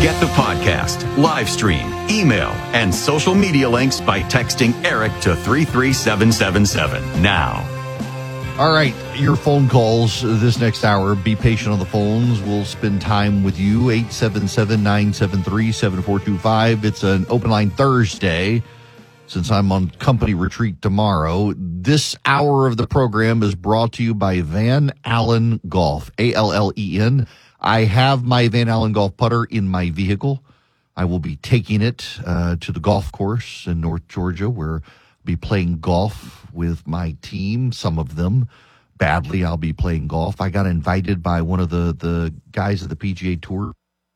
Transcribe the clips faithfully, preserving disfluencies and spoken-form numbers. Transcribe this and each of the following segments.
Get the podcast, live stream, email, and social media links by texting Eric to three three seven seven seven now. All right, your phone calls this next hour. Be patient on the phones. We'll spend time with you. eight seven seven, nine seven three, seven four two five. It's an open line Thursday since I'm on company retreat tomorrow. This hour of the program is brought to you by Van Allen Golf, A L L E N. I have my Van Allen Golf putter in my vehicle. I will be taking it uh, to the golf course in North Georgia, where I'll be playing golf with my team, some of them. Badly, I'll be playing golf. I got invited by one of the, the guys of the P G A Tour.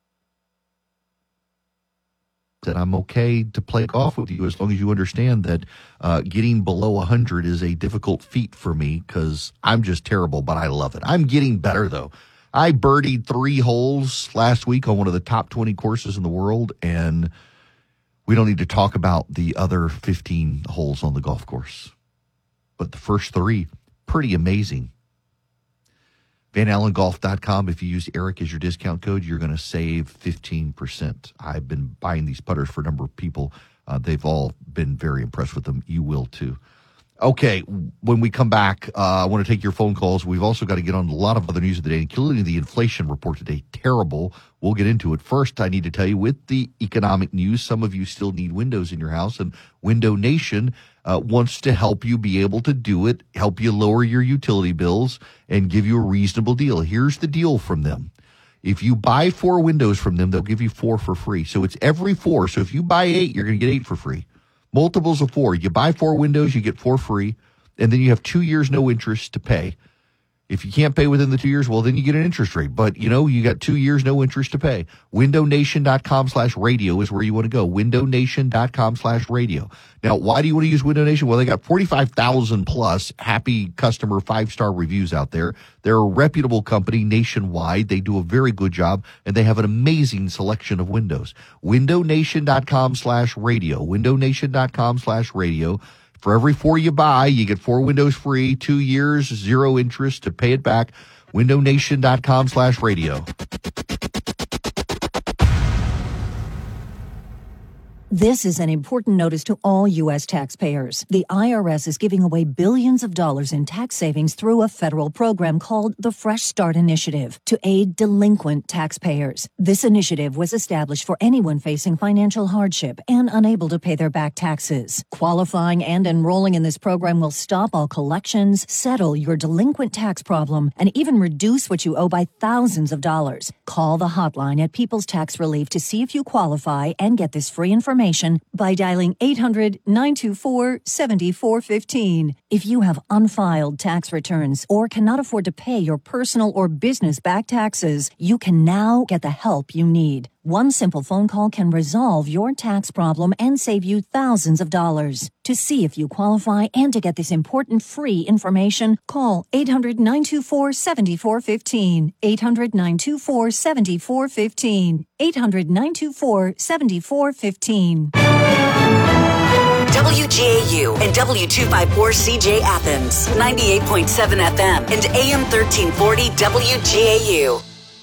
That I'm okay to play golf with you as long as you understand that uh, getting below one hundred is a difficult feat for me because I'm just terrible, but I love it. I'm getting better, though. I birdied three holes last week on one of the top twenty courses in the world, and we don't need to talk about the other fifteen holes on the golf course. But the first three, pretty amazing. Van Allen Golf dot com. If you use Eric as your discount code, you're going to save fifteen percent. I've been buying these putters for a number of people. Uh, they've all been very impressed with them. You will too. Okay, when we come back, uh, I want to take your phone calls. We've also got to get on a lot of other news of the day, including the inflation report today. Terrible. We'll get into it. First, I need to tell you, with the economic news, some of you still need windows in your house, and Window Nation uh, wants to help you be able to do it, help you lower your utility bills, and give you a reasonable deal. Here's the deal from them. If you buy four windows from them, they'll give you four for free. So it's every four. So if you buy eight, you're going to get eight for free. Multiples of four. You buy four windows, you get four free, and then you have two years no interest to pay. If you can't pay within the two years, well, then you get an interest rate. But, you know, you got two years no interest to pay. Window Nation dot com slash radio is where you want to go. Window Nation dot com slash radio. Now, why do you want to use Window Nation? Well, they got forty-five thousand plus happy customer five-star reviews out there. They're a reputable company nationwide. They do a very good job, and they have an amazing selection of windows. Window Nation dot com slash radio. Window Nation dot com slash radio. For every four you buy, you get four windows free, two years, zero interest to pay it back. Window Nation dot com slash radio. This is an important notice to all U S taxpayers. The I R S is giving away billions of dollars in tax savings through a federal program called the Fresh Start Initiative to aid delinquent taxpayers. This initiative was established for anyone facing financial hardship and unable to pay their back taxes. Qualifying and enrolling in this program will stop all collections, settle your delinquent tax problem, and even reduce what you owe by thousands of dollars. Call the hotline at People's Tax Relief to see if you qualify and get this free information by dialing eight hundred, nine two four, seven four one five. If you have unfiled tax returns or cannot afford to pay your personal or business back taxes, you can now get the help you need. One simple phone call can resolve your tax problem and save you thousands of dollars. To see if you qualify and to get this important free information, call eight hundred, nine two four, seven four one five. eight hundred, nine two four, seven four one five. eight hundred, nine two four, seven four one five. W G A U and W two fifty-four C J Athens, ninety-eight point seven F M and A M thirteen forty W G A U.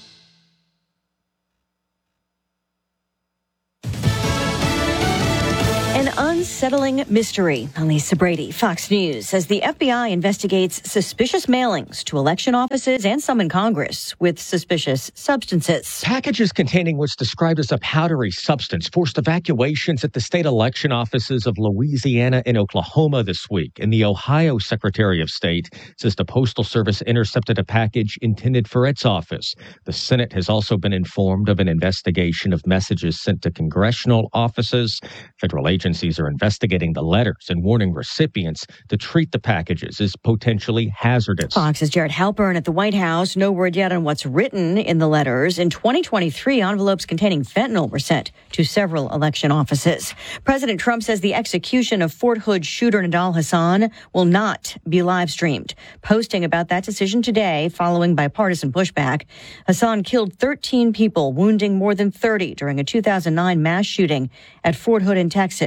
An unsettling mystery. Lisa Brady, Fox News, says the F B I investigates suspicious mailings to election offices and some in Congress with suspicious substances. Packages containing what's described as a powdery substance forced evacuations at the state election offices of Louisiana and Oklahoma this week. And the Ohio Secretary of State says the Postal Service intercepted a package intended for its office. The Senate has also been informed of an investigation of messages sent to congressional offices. Federal agencies are investigating the letters and warning recipients to treat the packages as potentially hazardous. Fox's Jared Halpern at the White House. No word yet on what's written in the letters. In twenty twenty-three, envelopes containing fentanyl were sent to several election offices. President Trump says the execution of Fort Hood shooter Nidal Hasan will not be live streamed. Posting about that decision today following bipartisan pushback. Hasan killed thirteen people, wounding more than thirty during a two thousand nine mass shooting at Fort Hood in Texas. He is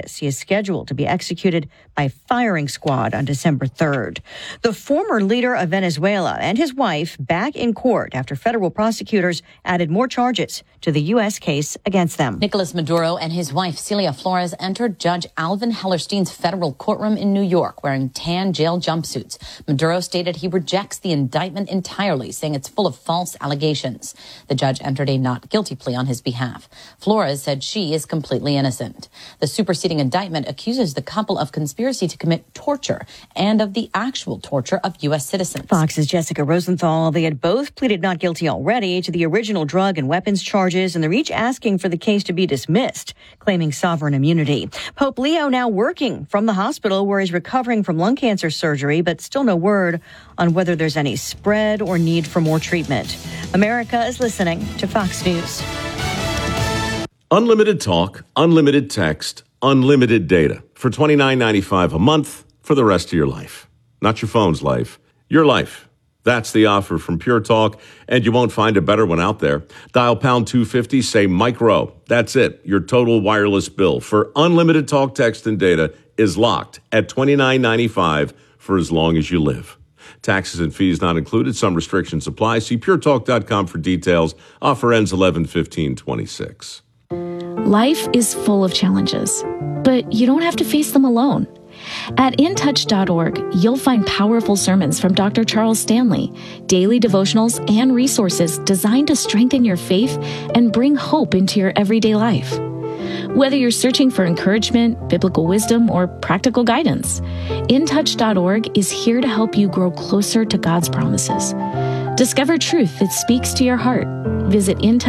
scheduled to be executed by firing squad on December third. The former leader of Venezuela and his wife back in court after federal prosecutors added more charges to the U S case against them. Nicolas Maduro and his wife Celia Flores entered Judge Alvin Hellerstein's federal courtroom in New York wearing tan jail jumpsuits. Maduro stated he rejects the indictment entirely, saying it's full of false allegations. The judge entered a not guilty plea on his behalf. Flores said she is completely innocent. The superseding indictment accuses the couple of conspiracy to commit torture and of the actual torture of U S citizens. Fox's Jessica Rosenthal. They had both pleaded not guilty already to the original drug and weapons charges, and they're each asking for the case to be dismissed, claiming sovereign immunity. Pope Leo now working from the hospital where he's recovering from lung cancer surgery, but still no word on whether there's any spread or need for more treatment. America is listening to Fox News. Unlimited talk, unlimited text, unlimited data for twenty-nine ninety-five a month for the rest of your life. Not your phone's life, your life. That's the offer from Pure Talk, and you won't find a better one out there. Dial pound two fifty, say micro. That's it. Your total wireless bill for unlimited talk, text, and data is locked at twenty-nine ninety-five for as long as you live. Taxes and fees not included. Some restrictions apply. See pure talk dot com for details. Offer ends eleven fifteen twenty-six. Life is full of challenges, but you don't have to face them alone. At in touch dot org, you'll find powerful sermons from Doctor Charles Stanley, daily devotionals, and resources designed to strengthen your faith and bring hope into your everyday life. Whether you're searching for encouragement, biblical wisdom, or practical guidance, in touch dot org is here to help you grow closer to God's promises. Discover truth that speaks to your heart. Visit InTouch.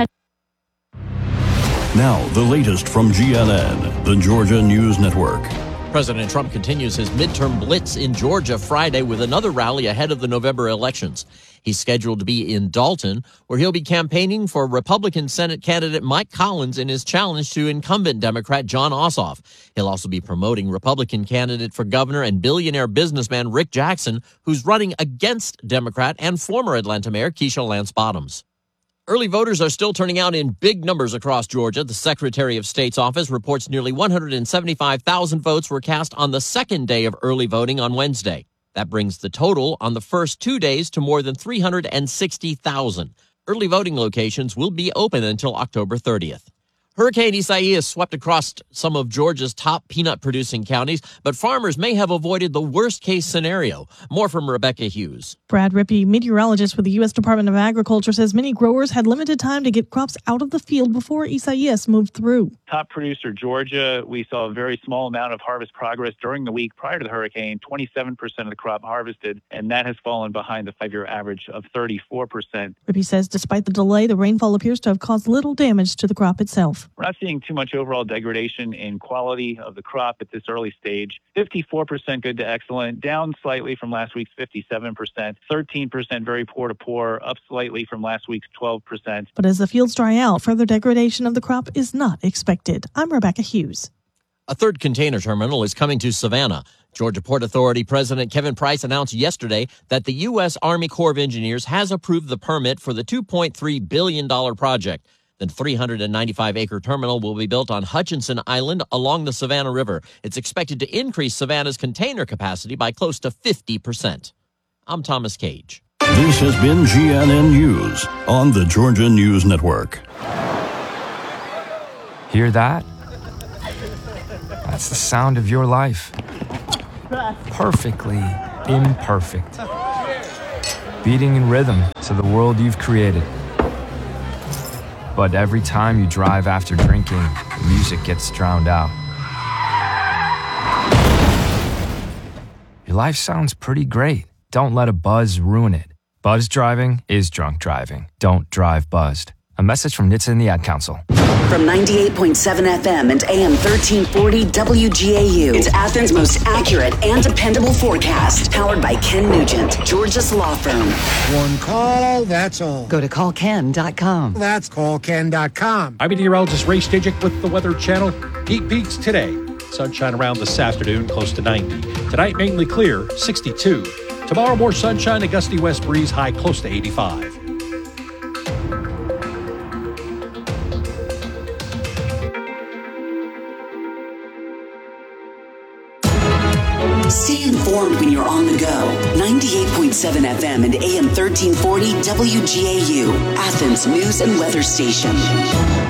Now, the latest from G N N, the Georgia News Network. President Trump continues his midterm blitz in Georgia Friday with another rally ahead of the November elections. He's scheduled to be in Dalton, where he'll be campaigning for Republican Senate candidate Mike Collins in his challenge to incumbent Democrat Jon Ossoff. He'll also be promoting Republican candidate for governor and billionaire businessman Rick Jackson, who's running against Democrat and former Atlanta Mayor Keisha Lance Bottoms. Early voters are still turning out in big numbers across Georgia. The Secretary of State's office reports nearly one hundred seventy-five thousand votes were cast on the second day of early voting on Wednesday. That brings the total on the first two days to more than three hundred sixty thousand. Early voting locations will be open until October thirtieth. Hurricane Isaias swept across some of Georgia's top peanut-producing counties, but farmers may have avoided the worst-case scenario. More from Rebecca Hughes. Brad Rippey, meteorologist with the U S Department of Agriculture, says many growers had limited time to get crops out of the field before Isaias moved through. Top producer Georgia, we saw a very small amount of harvest progress during the week prior to the hurricane, twenty-seven percent of the crop harvested, and that has fallen behind the five-year average of thirty-four percent. Rippey says despite the delay, the rainfall appears to have caused little damage to the crop itself. We're not seeing too much overall degradation in quality of the crop at this early stage. fifty-four percent good to excellent, down slightly from last week's fifty-seven percent. thirteen percent very poor to poor, up slightly from last week's twelve percent. But as the fields dry out, further degradation of the crop is not expected. I'm Rebecca Hughes. A third container terminal is coming to Savannah. Georgia Port Authority President Kevin Price announced yesterday that the U S Army Corps of Engineers has approved the permit for the two point three billion dollars project. The three hundred ninety-five acre terminal will be built on Hutchinson Island along the Savannah River. It's expected to increase Savannah's container capacity by close to fifty percent. I'm Thomas Cage. This has been G N N News on the Georgia News Network. Hear that? That's the sound of your life. Perfectly imperfect. Beating in rhythm to the world you've created. But every time you drive after drinking, the music gets drowned out. Your life sounds pretty great. Don't let a buzz ruin it. Buzz driving is drunk driving. Don't drive buzzed. A message from N H T S A and the Ad Council. From ninety-eight point seven F M and A M thirteen forty W G A U, it's Athens' most accurate and dependable forecast. Powered by Ken Nugent, Georgia's law firm. One call, that's all. Go to call ken dot com. That's call ken dot com. I'm meteorologist Ray Stijic with the Weather Channel. Heat peaks today. Sunshine around this afternoon, close to ninety. Tonight, mainly clear, sixty-two. Tomorrow, more sunshine, a gusty west breeze, high close to eighty-five. Stay informed when you're on the go. ninety-eight point seven F M and A M thirteen forty W G A U, Athens News and Weather Station.